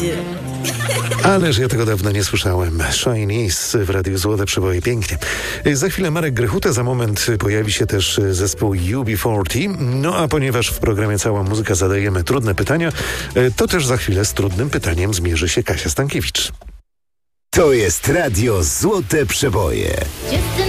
Ależ ja tego dawno nie słyszałem. Chinese w Radiu Złote Przeboje. Pięknie. Za chwilę Marek Grechuta, za moment pojawi się też zespół UB40. No a ponieważ w programie Cała Muzyka zadajemy trudne pytania, to też za chwilę z trudnym pytaniem zmierzy się Kasia Stankiewicz. To jest Radio Złote Przeboje.